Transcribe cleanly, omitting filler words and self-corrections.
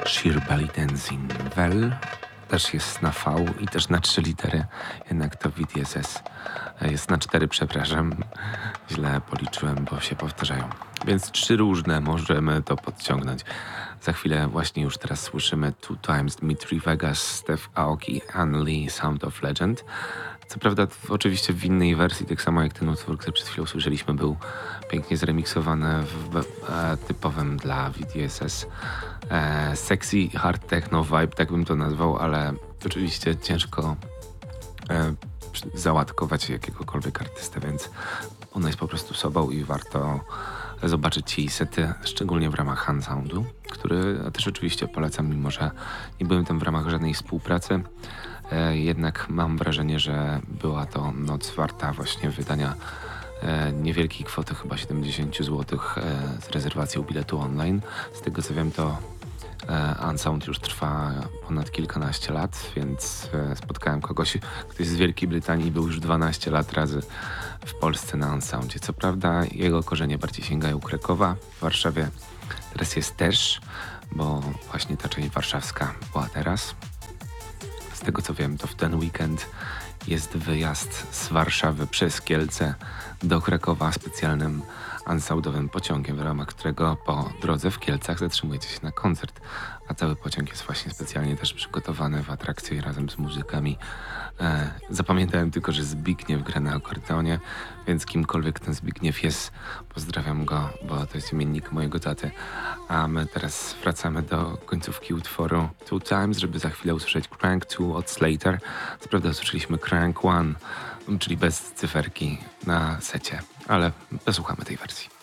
Sheer Belly Dancing. Well też jest na V i też na 3 litery, jednak to VDSS jest na 4, przepraszam. Źle policzyłem, bo się powtarzają. Więc 3 różne możemy to podciągnąć. Za chwilę właśnie już teraz słyszymy Two Times Dmitri Vegas, Steph Aoki, Anne Lee, Sound of Legend. Co prawda oczywiście w innej wersji, tak samo jak ten utwór, który przed chwilą słyszeliśmy, był pięknie zremiksowany w typowym dla VDSS sexy hard techno vibe, tak bym to nazwał, ale oczywiście ciężko załatkować jakiegokolwiek artystę, więc ona jest po prostu sobą i warto zobaczyć jej sety, szczególnie w ramach Unsoundu, który też oczywiście polecam, mimo że nie byłem tam w ramach żadnej współpracy. Jednak mam wrażenie, że była to noc warta właśnie wydania niewielkiej kwoty, chyba 70 zł z rezerwacją biletu online. Z tego co wiem, to Unsound już trwa ponad kilkanaście lat, więc spotkałem kogoś, kto jest z Wielkiej Brytanii i był już 12 lat razy w Polsce na Unsoundzie. Co prawda jego korzenie bardziej sięgają Krakowa, w Warszawie teraz jest też, bo właśnie ta część warszawska była teraz. Z tego co wiem, to w ten weekend jest wyjazd z Warszawy przez Kielce do Krakowa specjalnym unsoundowym pociągiem, w ramach którego po drodze w Kielcach zatrzymujecie się na koncert, a cały pociąg jest właśnie specjalnie też przygotowany w atrakcji razem z muzykami. Zapamiętałem tylko, że Zbigniew gra na akordeonie, więc kimkolwiek ten Zbigniew jest, pozdrawiam go, bo to jest imiennik mojego taty. A my teraz wracamy do końcówki utworu Two Times, żeby za chwilę usłyszeć Crank 2 od Slater. Co prawda usłyszeliśmy Crank 1, czyli bez cyferki na secie, ale posłuchamy tej wersji.